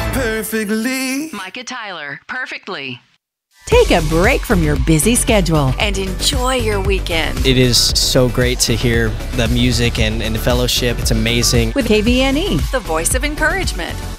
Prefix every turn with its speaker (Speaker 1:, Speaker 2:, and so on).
Speaker 1: perfectly.
Speaker 2: Micah Tyler, Perfectly.
Speaker 3: Take a break from your busy schedule.
Speaker 2: And enjoy your weekend.
Speaker 4: It is so great to hear the music and the fellowship. It's amazing.
Speaker 3: With KVNE.
Speaker 2: The voice of encouragement.